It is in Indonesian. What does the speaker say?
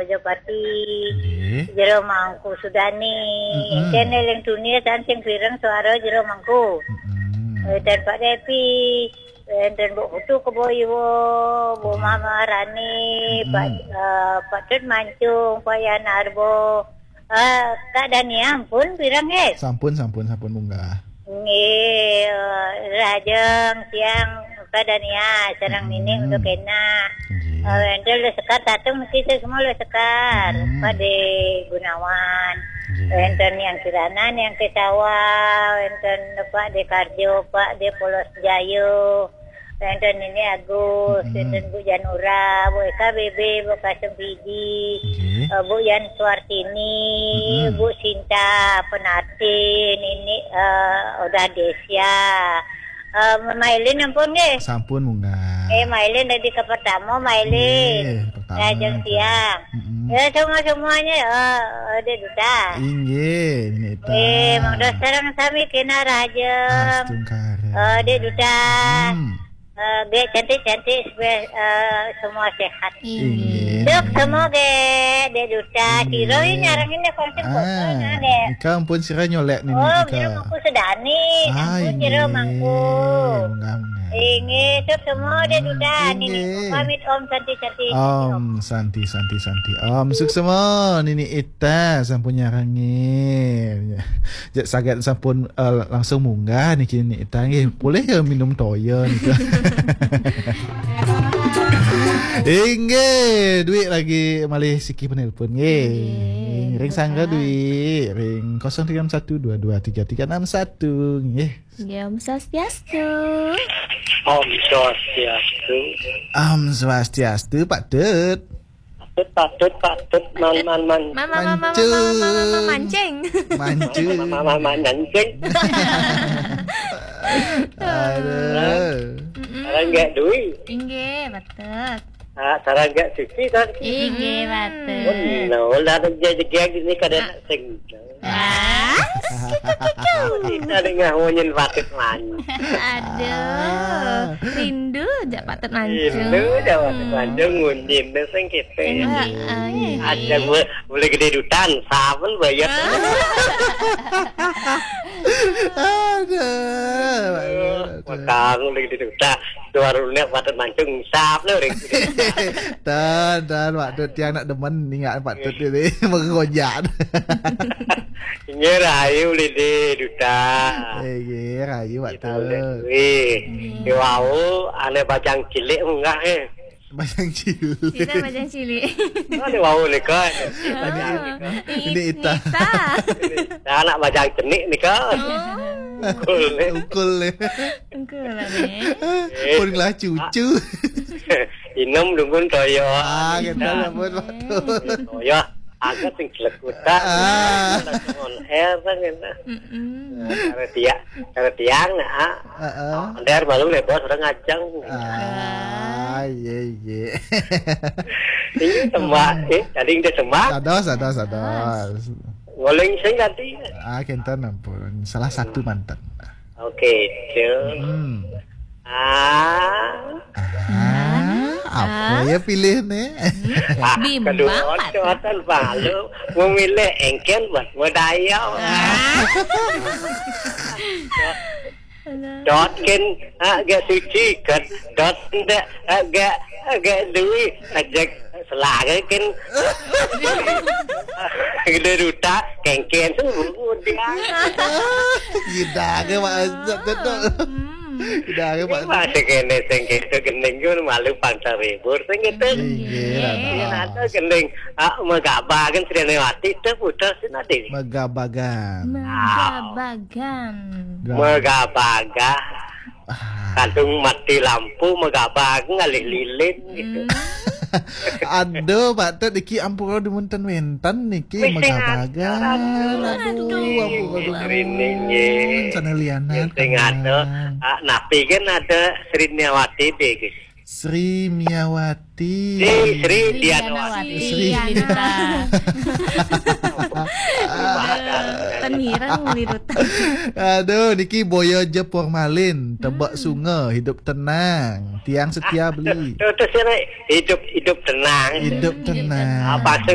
Rajapati, jero mangku Sudani, channel yang dunia sancing pirang suara jero mangku. Dan Pak Depi, dan Bu Utu Keboyo, Bu Mama Rani, Pak Tut Mancung, Pak Yanarbo, Kak Dania ampun pirang Sampun munggah. Nggih, rajang siang Kak Dania, sareng nini untuk kena. Wendel le sekar tatung mesti semua le sekar. Pada Gunawan. Wenten yang Kiranan, yang ke sawah, wenten Pak de Karjo, Pak de Polos Jayo. Wenten ini Agus, wenten Bu Janura, Bu Eka BB, Bu Kasem Bidi, Bu Yan Suartini, Bu Sinta Penatin, ini Oda Desya. Mailin ampun nggih. Sampun munggah. Mailin dari ke pertama, Mailin. Rajang siang. Ya semuanya ada duta. Inggih, nita. Mang sareng sami kena rajang. Ada duta. Ge cantik semua sehat. Dok semua de duta. Tiro nyarang ini konsep fotonya deh. Ika ampun sira nyolek nih Ika. Jero mangku sedani. Ampun jero mangku. Inge dok semua de duta. Nini pamit Om Santi. Om Santi. Om suk semua Nini Ita sampun nyarangi. Sagat sampun langsung munggah niki Nini Ita nggih. Boleh ya minum toyo niku. Inggih, duit lagi malih siki penelpon nggih. Ring sangga duit, ring 0312233361 nggih. Om Swastiastu. Om Swastiastu, Pak Dut. Patut man mancing. Mama mancing. Aduh. Sarang gak duit. Inggih, betul. Sarang gak suci kan? Inggih, betul. No, lah jadi gini kada sing. Kita dengar ngonyen patut mancing. Aduh, rindu jak patut mancing. Rindu jak patut mancing ngonyen sing kete. Ada boleh gede dutan, saben bayar. Makang boleh gede dutan. Warungnya patut mancing sap le ring. Dan Pak Dut yang nak demen ingat Pak Dut ini menggonjak. Ini rayu lidi duta. Rayu Pak Dut. Wow, ane bajang cilik enggak Bajang cilik. Kita bajang cilik. Ane wow ni kan. Ini Ita. Anak bajang cenik ni kan. Ukul le. Pun lah cucu. Inem dungun toyo. Kita pun Pak Dut. Toyo. Agak sing selekutan. On air kan kena. Karena tiang nak. Under malu le bos orang ngajang. Ye. Ini tembak tadi kita tembak. Sados. Ngoleng sing tadi. Kentan ampun. Salah satu mantan. Oke, apa ya pilih nih? Kedua cuatan balu memilih engken buat modayau. Dot ken agak suci kan dot tidak agak duit ajak selaga kan gede duta kengken semua dia. Gida ke Pak Ida ke Pak. Masih kene sengke gening ku malu pangsa ribur sengke. Iya. Ada gening megabagan Srinewati teh putar sinade. Megabagan. Kantung mati lampu megabagan ngalih lilin gitu. Aduh Pak Dut iki ampura dimunten wenten niki megabagan. Aduh sana liana. Sing ada napi kan ada Srinewati deh guys. Sri Miawati. Sri Dianawati. Sri. Tenirang lirutan. Aduh, niki boyo je formalin, tebak sungai, hidup tenang, tiang setia beli. Terus hidup tenang. Hidup tenang. Apa